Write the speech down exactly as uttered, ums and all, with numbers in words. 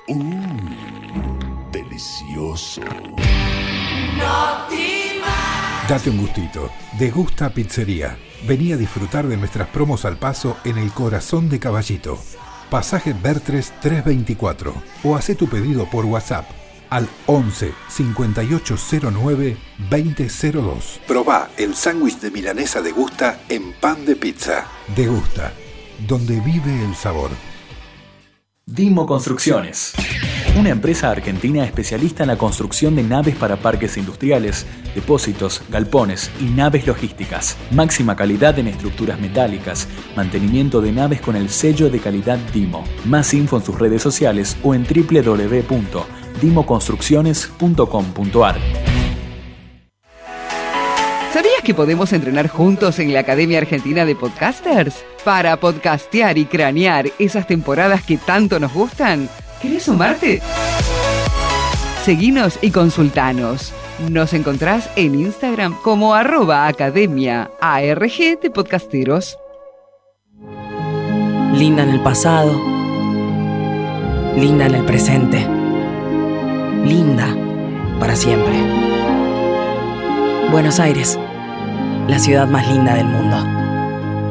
Uh, delicioso. Date un gustito. Degusta Pizzería. Vení a disfrutar de nuestras promos al paso en el corazón de Caballito. Pasaje Bertres trescientos veinticuatro. O hacé tu pedido por WhatsApp al once cincuenta y ocho cero nueve veinte cero dos. Probá el sándwich de milanesa Degusta en pan de pizza. Degusta, donde vive el sabor. Dimo Construcciones, una empresa argentina especialista en la construcción de naves para parques industriales, depósitos, galpones y naves logísticas. Máxima calidad en estructuras metálicas, mantenimiento de naves con el sello de calidad Dimo. Más info en sus redes sociales o en doble u doble u doble u punto dimo construcciones punto com punto a r. ¿Sabías que podemos entrenar juntos en la Academia Argentina de Podcasters? Para podcastear y cranear esas temporadas que tanto nos gustan. ¿Querés sumarte? Seguinos y consultanos. Nos encontrás en Instagram como arroba academia arg de podcasteros. Linda en el pasado, linda en el presente, linda para siempre. Buenos Aires, la ciudad más linda del mundo.